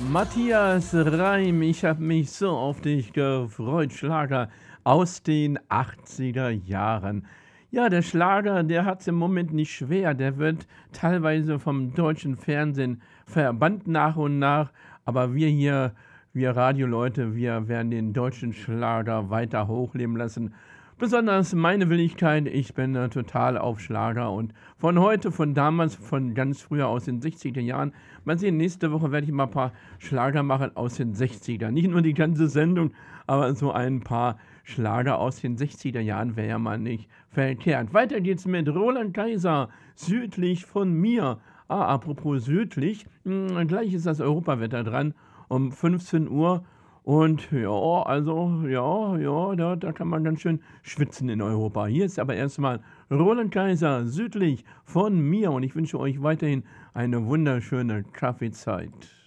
Matthias Reim, ich habe mich so auf dich gefreut. Schlager aus den 80er Jahren. Ja, der Schlager, der hat es im Moment nicht schwer. Der wird teilweise vom deutschen Fernsehen verbannt nach und nach. Aber wir hier, wir Radioleute, wir werden den deutschen Schlager weiter hochleben lassen. Besonders meine Willigkeit, ich bin total auf Schlager und von heute, von damals, von ganz früher aus den 60er Jahren. Mal sehen, nächste Woche werde ich mal ein paar Schlager machen aus den 60er. Nicht nur die ganze Sendung, aber so ein paar Schlager aus den 60er Jahren wäre ja mal nicht verkehrt. Weiter geht's mit Roland Kaiser, südlich von mir. Apropos südlich, gleich ist das Europawetter dran, um 15 Uhr. Und ja, also, ja, da kann man ganz schön schwitzen in Europa. Hier ist aber erstmal Roland Kaiser, südlich von mir. Und ich wünsche euch weiterhin eine wunderschöne Kaffeezeit.